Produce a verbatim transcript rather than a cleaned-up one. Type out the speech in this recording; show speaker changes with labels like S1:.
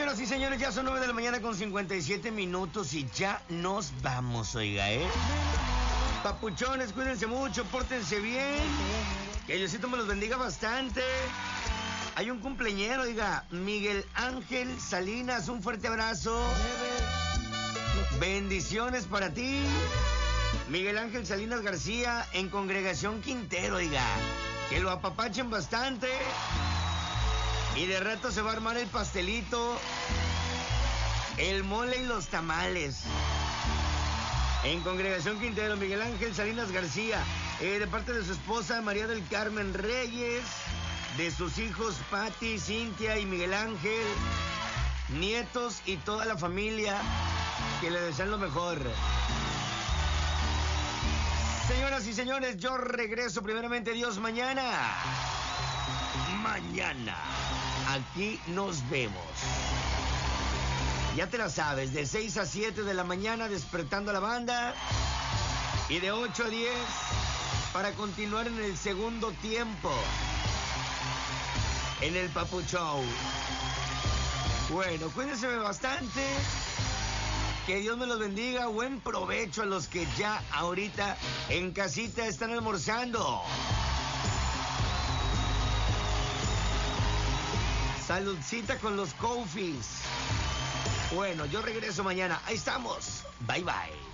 S1: Señoras y señores, ya son nueve de la mañana con cincuenta y siete minutos y ya nos vamos, oiga, ¿eh? Papuchones, cuídense mucho, pórtense bien. Que Diosito me los bendiga bastante. Hay un cumpleañero, oiga, Miguel Ángel Salinas, un fuerte abrazo. Bendiciones para ti. Miguel Ángel Salinas García en Congregación Quintero, oiga. Que lo apapachen bastante. Y de rato se va a armar el pastelito, el mole y los tamales. En Congregación Quintero, Miguel Ángel Salinas García, eh, de parte de su esposa María del Carmen Reyes, de sus hijos Pati, Cintia y Miguel Ángel, nietos y toda la familia, que le desean lo mejor. Señoras y señores, yo regreso primeramente Dios mañana. Mañana. Aquí nos vemos. Ya te la sabes, de seis a siete de la mañana despertando a la banda y de ocho a diez para continuar en el segundo tiempo en el Papu Show. Bueno, cuídense bastante. Que Dios me los bendiga. Buen provecho a los que ya ahorita en casita están almorzando. Saludcita con los Cofis. Bueno, yo regreso mañana. Ahí estamos. Bye, bye.